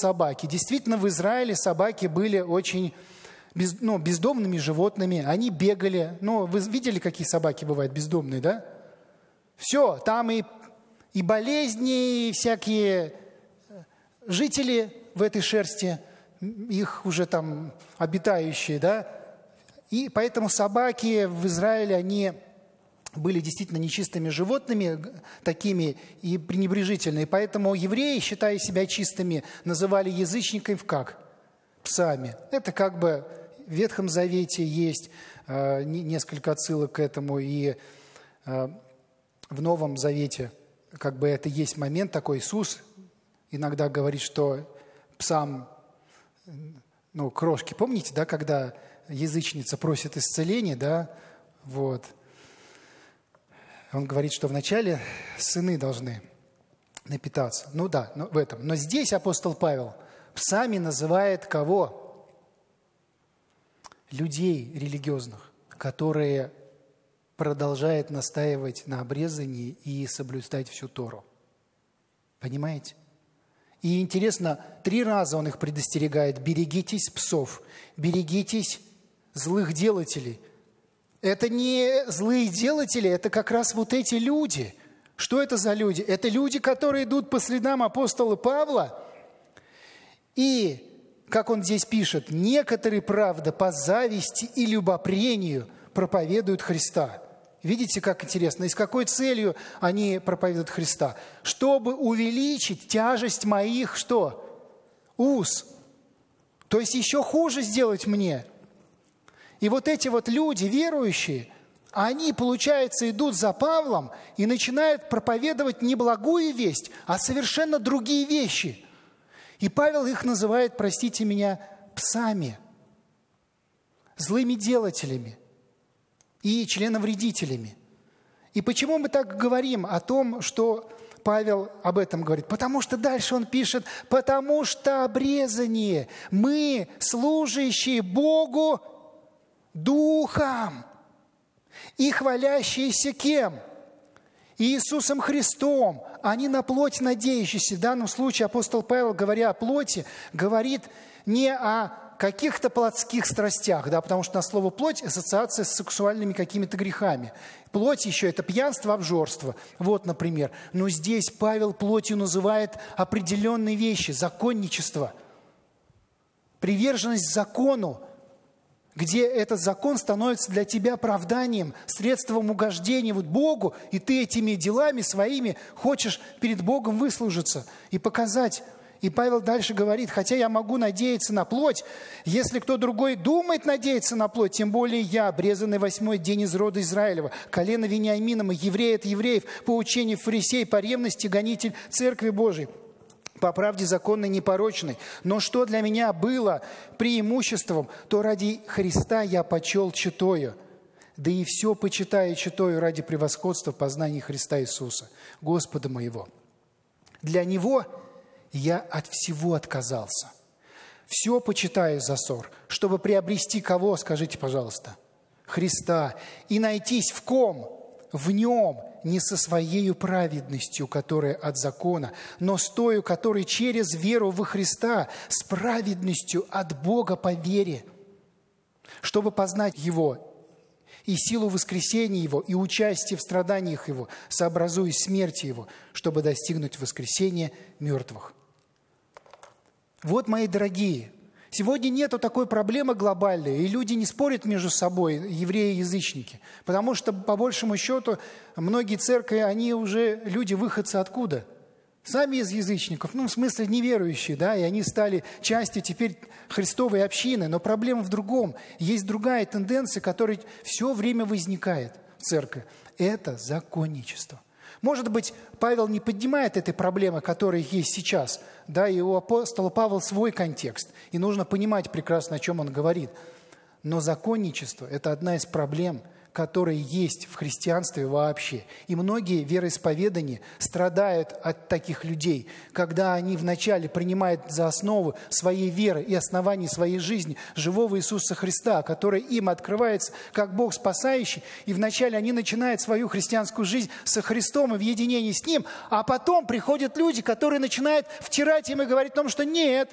собаки. Действительно, в Израиле собаки были очень бездомными животными. Они бегали. Вы видели, какие собаки бывают бездомные, да? Все, там и болезни, и всякие жители в этой шерсти, их уже там обитающие, да? И поэтому собаки в Израиле, они были действительно нечистыми животными, такими и пренебрежительные. Поэтому евреи, считая себя чистыми, называли язычников как? Псами. Это как бы в Ветхом Завете есть несколько отсылок к этому, и в Новом Завете как бы это есть момент такой. Иисус иногда говорит, что псам, крошки, помните, да, когда язычница просит исцеления, да, вот. Он говорит, что вначале сыны должны напитаться. В этом. Но здесь апостол Павел псами называет кого? Людей религиозных, которые продолжают настаивать на обрезании и соблюдать всю Тору. Понимаете? И интересно, 3 раза он их предостерегает: берегитесь псов, берегитесь злых делателей. Это не злые делатели, это как раз вот эти люди. Что это за люди? Это люди, которые идут по следам апостола Павла. И, как он здесь пишет, некоторые, правда, по зависти и любопрению проповедуют Христа. Видите, как интересно? И с какой целью они проповедуют Христа? Чтобы увеличить тяжесть моих, что? Уз. То есть еще хуже сделать мне. И вот эти вот люди, верующие, они, получается, идут за Павлом и начинают проповедовать не благую весть, а совершенно другие вещи. И Павел их называет, простите меня, псами, злыми делателями и членовредителями. И почему мы так говорим о том, что Павел об этом говорит? Потому что дальше он пишет: потому что обрезание, мы, служащие Богу Духом и хвалящиеся кем? Иисусом Христом, а не на плоть надеющиеся. В данном случае апостол Павел, говоря о плоти, говорит не о каких-то плотских страстях, да, потому что на слово «плоть» ассоциация с сексуальными какими-то грехами. Плоть еще – это пьянство, обжорство. Вот, например. Но здесь Павел плотью называет определенные вещи: законничество, приверженность закону, где этот закон становится для тебя оправданием, средством угождения Богу, и ты этими делами своими хочешь перед Богом выслужиться и показать. И Павел дальше говорит: хотя я могу надеяться на плоть, если кто другой думает надеяться на плоть, тем более я, обрезанный 8-й день из рода Израилева, колено Вениаминова, еврей от евреев, по учению фарисей, по ревности гонитель Церкви Божией, по правде законной, непорочной. Но что для меня было преимуществом, то ради Христа я почел читою. Да и все почитаю читаю ради превосходства познания Христа Иисуса, Господа моего. Для Него я от всего отказался. Все почитаю за ссор, чтобы приобрести кого, скажите, пожалуйста? Христа. И найтись в ком? В Нем, не со своей праведностью, которая от закона, но с тою, которая через веру во Христа, с праведностью от Бога по вере, чтобы познать Его и силу воскресения Его, и участие в страданиях Его, сообразуясь смерти Его, чтобы достигнуть воскресения мертвых. Вот, мои дорогие, сегодня нету такой проблемы глобальной, и люди не спорят между собой, евреи и язычники, потому что, по большему счету, многие церкви, они уже люди-выходцы откуда? Сами из язычников, в смысле неверующие, да, и они стали частью теперь Христовой общины, но проблема в другом. Есть другая тенденция, которая все время возникает в церкви. Это законничество. Может быть, Павел не поднимает этой проблемы, которая есть сейчас, да, и у апостола Павла свой контекст, и нужно понимать прекрасно, о чем он говорит. Но законничество – это одна из проблем, которые есть в христианстве вообще. И многие вероисповедания страдают от таких людей, когда они вначале принимают за основу своей веры и оснований своей жизни живого Иисуса Христа, который им открывается как Бог спасающий, и вначале они начинают свою христианскую жизнь со Христом и в единении с Ним, а потом приходят люди, которые начинают втирать им и говорить о том, что нет,